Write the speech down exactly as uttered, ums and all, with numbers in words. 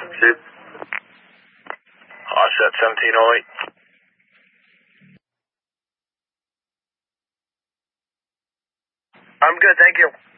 Shoot. Offset seventeen oh eight. I'm good, thank you.